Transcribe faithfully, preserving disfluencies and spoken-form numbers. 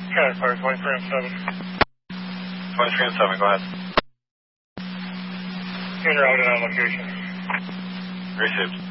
Cat Fire twenty-three and seven. twenty-three and seven, go ahead. In route and on location. Received.